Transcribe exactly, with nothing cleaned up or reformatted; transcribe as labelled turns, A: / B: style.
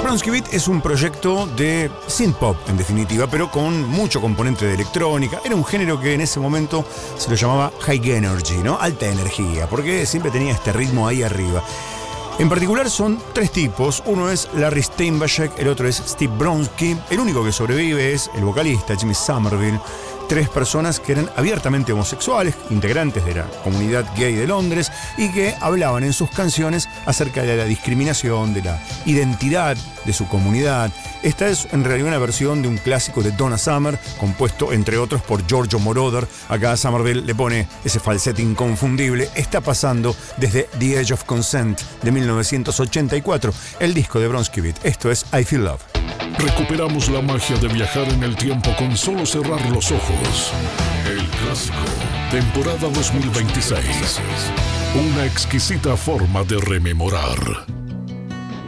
A: Bronski Beat es un proyecto de synth-pop, en definitiva, pero con mucho componente de electrónica. Era un género que en ese momento se lo llamaba High Energy, ¿no? Alta energía, porque siempre tenía este ritmo ahí arriba. En particular son tres tipos. Uno es Larry Steinbachek, el otro es Steve Bronski. El único que sobrevive es el vocalista Jimmy Somerville. Tres personas que eran abiertamente homosexuales, integrantes de la comunidad gay de Londres, y que hablaban en sus canciones acerca de la discriminación, de la identidad de su comunidad. Esta es en realidad una versión de un clásico de Donna Summer, compuesto entre otros por Giorgio Moroder. Acá Somerville le pone ese falsete inconfundible. Está pasando desde The Age of Consent de mil novecientos ochenta y cuatro, el disco de Bronski Beat. Esto es I Feel Love.
B: Recuperamos la magia de viajar en el tiempo con solo cerrar los ojos. El clásico, temporada dos mil veintiséis. Una exquisita forma de rememorar.